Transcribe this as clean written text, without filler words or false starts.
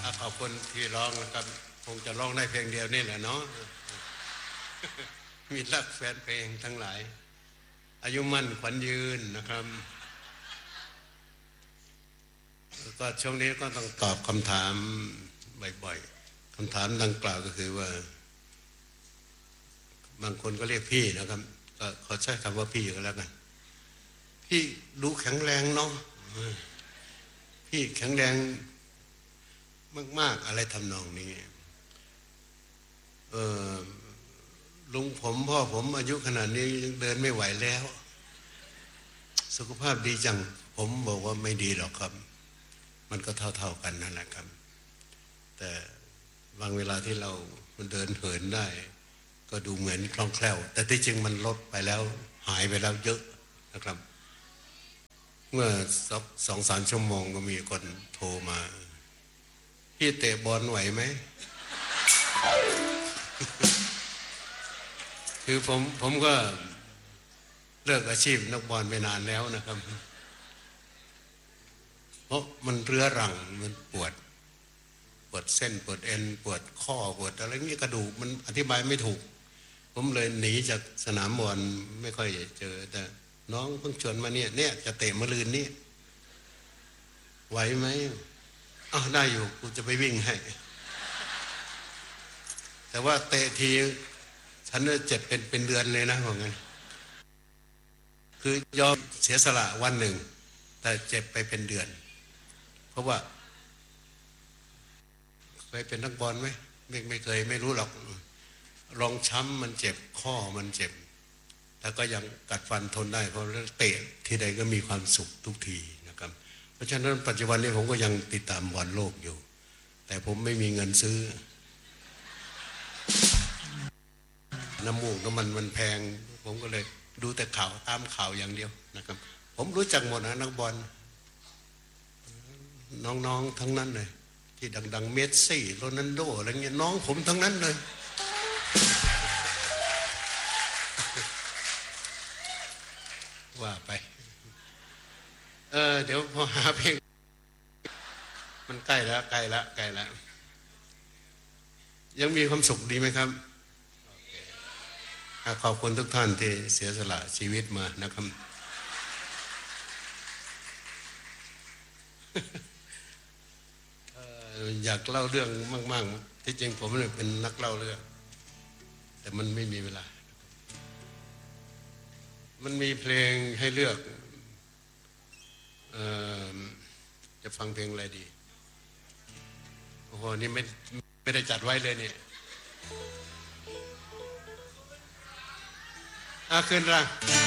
ขอบคุณที่ร้องนะครับคงจะร้องได้เพลงเดียวนี่แหละเนาะมีรักแฟนเพลงทั้งหลายอายุมั่นขวัญยืนนะครับก็ช่วงนี้ก็ต้องตอบคำถามบ่อยๆคำถามดังกล่าวก็คือว่าบางคนก็เรียกพี่นะครับก็ขอใช้คำว่าพี่ก็แล้วกันพี่ดูแข็งแรงเนาะพี่แข็งแรงมากๆอะไรทำนองนี้ลุงผมพ่อผมอายุขนาดนี้ยังเดินไม่ไหวแล้วสุขภาพดีจังผมบอกว่าไม่ดีหรอกครับมันก็เท่ากันนั่นแหละครับแต่บางเวลาที่เราเดินเหินได้ก็ดูเหมือนคล่องแคล่วแต่ที่จริงมันลดไปแล้วหายไปแล้วเยอะนะครับเมื่อ2-3 ชั่วโมงก็มีคนโทรมาพี่เตะบอลไหวไหมคือผมก็เลิกอาชีพนักบอลไปนานแล้วนะครับเพราะมันเรื้อรังมันปวดเส้นปวดเอ็นปวดข้อปวดอะไรเงี้ยกระดูกมันอธิบายไม่ถูกผมเลยหนีจากสนามบอลไม่ค่อยเจอแต่น้องเพิ่งชวนมาเนี่ยจะเตะมะรืนนี่ไหวไหมได้อยู่กูจะไปวิ่งให้แต่ว่าเตะทีฉันเจ็บเป็นเดือนเลยนะว่างั้นคือยอมเสียสละวันหนึ่งแต่เจ็บไปเป็นเดือนเพราะว่าเคยเป็นนักบอลไหมไม่เคยไม่รู้หรอกรองช้ำมันเจ็บข้อมันเจ็บแต่ก็ยังกัดฟันทนได้เพราะเตะทีใดก็มีความสุขทุกทีนะครับเพราะฉะนั้นปัจจุบันนี้ผมก็ยังติดตามบอลโลกอยู่แต่ผมไม่มีเงินซื้อน้ำมูกน้ำมันแพงผมก็เลยดูแต่ข่าวตามข่าวอย่างเดียวนะครับผมรู้จักหมดนะนักบอลน้องๆทั้งนั้นเลยที่ดังๆเมสซี่โรนัลโดอะไรเงี้ยน้องผมทั้งนั้นเลยว่าไปเดี๋ยวพอหาเพลงมันใกล้แล้วยังมีความสุขดีไหมครับขอบคุณทุกท่านที่เสียสละชีวิตมานะครับอยากเล่าเรื่องมากๆที่จริงผมเนี่ยเป็นนักเล่าเรื่องแต่มันไม่มีเวลามันมีเพลงให้เลือกจะฟังเพลงอะไรดีโอ้โหนี่ไม่ได้จัดไว้เลยเนี่ยขึ้นร่าง